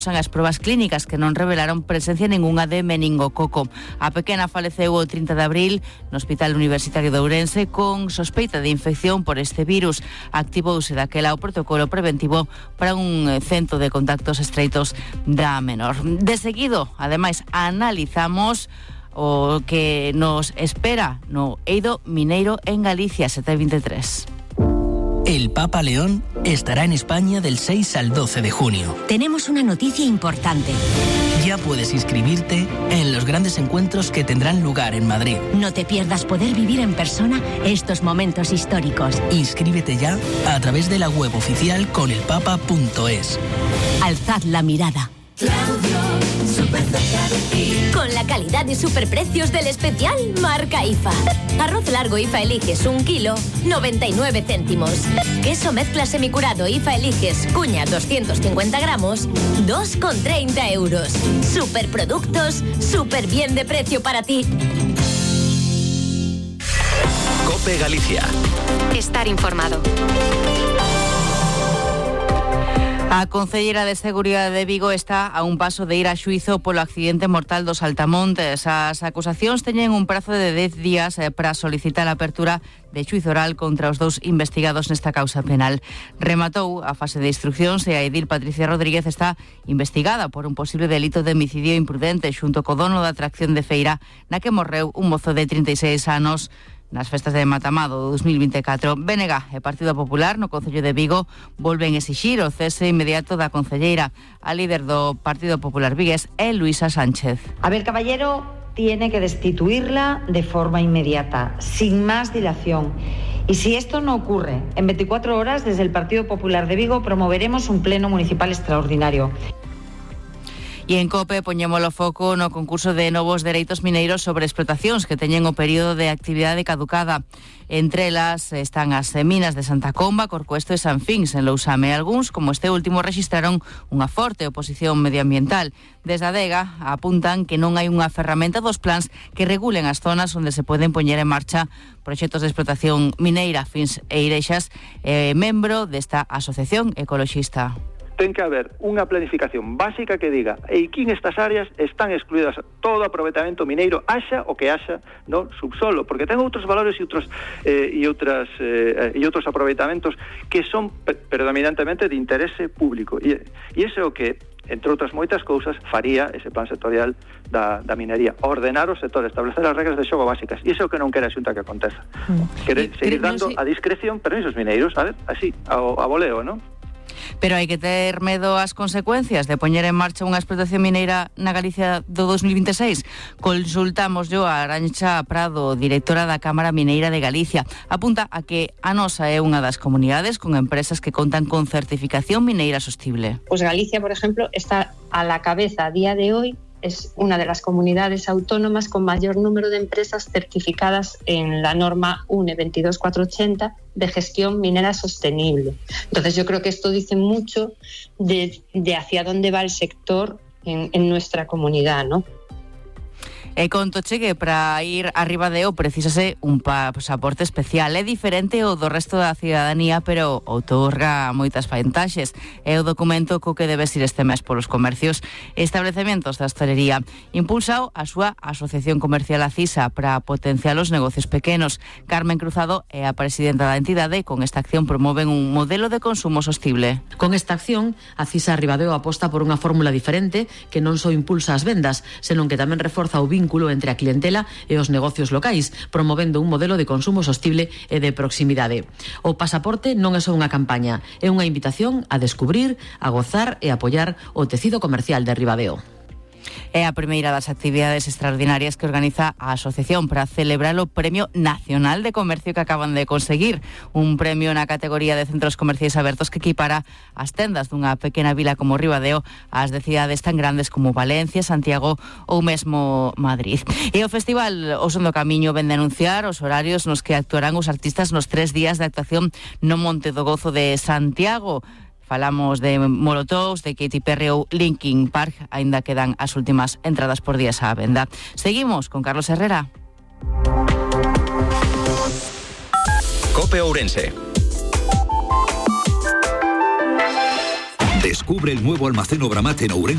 Son as probas clínicas que non revelaron presencia ningunha de meningococo. A pequena faleceu o 30 de abril no Hospital Universitario de Ourense con sospeita de infección por este virus. Activouse daquela o protocolo preventivo para un cento de contactos estreitos da menor. De seguido, ademais, analizamos o que nos espera no eido mineiro en Galicia 723. El Papa León estará en España del 6 al 12 de junio. Tenemos una noticia importante. Ya puedes inscribirte en los grandes encuentros que tendrán lugar en Madrid. No te pierdas poder vivir en persona estos momentos históricos. Inscríbete ya a través de la web oficial conelpapa.es. Alzad la mirada. Con la calidad y superprecios del especial marca IFA. Arroz largo IFA Eliges 1 kilo, 99 céntimos. Queso mezcla semicurado IFA Eliges cuña 250 gramos, 2,30 euros. Superproductos, súper bien de precio para ti. COPE Galicia. Estar informado. A Concelleira de Seguridade de Vigo está a un paso de ir a xuízo polo accidente mortal dos Altamontes. As acusacións teñen un prazo de 10 días para solicitar a apertura de xuízo oral contra os 2 investigados nesta causa penal. Rematou a fase de instruccións e a edil Patricia Rodríguez está investigada por un posible delito de homicidio imprudente xunto co dono da atracción de feira na que morreu un mozo de 36 anos nas festas de Matamado do 2024. BNG e Partido Popular no Concello de Vigo volven exixir o cese inmediato da concelleira. A líder do Partido Popular vigués é Luisa Sánchez. Abel Caballero tiene que destituirla de forma inmediata, sin más dilación. Y si esto no ocurre, en 24 horas desde el Partido Popular de Vigo promoveremos un pleno municipal extraordinario. E en COPE poñémolo foco no concurso de novos dereitos mineiros sobre explotacións que teñen o período de actividade caducada. Entre elas están as minas de Santa Comba, Corcoesto e San Fins en Lousame. Algúns, como este último, rexistraron unha forte oposición medioambiental. Desde a DEGA apuntan que non hai unha ferramenta dos plans que regulen as zonas onde se poden poñer en marcha proxectos de explotación mineira. Fins e Ireixas membro desta asociación ecoloxista. Ten que haber unha planificación básica que diga en que estas áreas están excluídas todo aproveitamento mineiro, haxa o que haxa no subsolo, porque ten outros valores e outros aproveitamentos que son predominantemente de interese público. E iso é o que, entre outras moitas cousas, faría ese plan sectorial da minería, ordenar o sector, establecer as regras de xogo básicas. E iso é o que non quere a Xunta que aconteza. Quere seguir dando a discreción permisos mineiros, a ver, así, a voleo, non? Pero hai que ter medo ás consecuencias de poñer en marcha unha explotación mineira na Galicia do 2026. Consultamos yo a Arancha Prado, directora da Cámara Mineira de Galicia. Apunta a que a nosa é unha das comunidades con empresas que contan con certificación mineira sostible. Pues Galicia, por ejemplo, está a la cabeza a día de hoy. Es una de las comunidades autónomas con mayor número de empresas certificadas en la norma UNE 22480 de gestión minera sostenible. Entonces yo creo que esto dice mucho de hacia dónde va el sector en nuestra comunidad, ¿no? E conto chegue, para ir a Ribadeo precisase un pasaporte especial. É diferente o do resto da cidadanía, pero outorga moitas vantaxes. É o documento co que debes ir este mes polos comercios e establecemientos da hostalería. Impulsao a súa Asociación Comercial ACISA para potenciar os negocios pequenos. Carmen Cruzado é a presidenta da entidade e con esta acción promoven un modelo de consumo sostible. Con esta acción, ACISA Ribadeo aposta por unha fórmula diferente que non só impulsa as vendas, senón que tamén reforza o vínculo entre a clientela e os negocios locais, promovendo un modelo de consumo sostible e de proximidade. O pasaporte non é só unha campaña, é unha invitación a descubrir, a gozar e apoiar o tecido comercial de Ribadeo. É a primeira das actividades extraordinarias que organiza a asociación para celebrar o Premio Nacional de Comercio que acaban de conseguir. Un premio na categoría de centros comerciais abertos que equipara as tendas dunha pequena vila como Ribadeo ás de cidades tan grandes como Valencia, Santiago ou mesmo Madrid. E o Festival O Son do Camiño ven de anunciar os horarios nos que actuarán os artistas nos 3 días de actuación no Monte do Gozo de Santiago. Falamos de Molotovs, de Katy Perry ou Linkin Park, aínda quedan as últimas entradas por días á venda. Seguimos con Carlos Herrera. COPE Ourense. Descubre el nuevo almacén Obramate en Ourense.